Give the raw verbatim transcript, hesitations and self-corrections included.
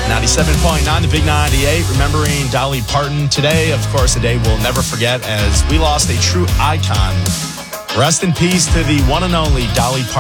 ninety-seven point nine, the Big ninety-eight, remembering Dolly Parton today. Of course, a day we'll never forget as we lost a true icon. Rest in peace to the one and only Dolly Parton.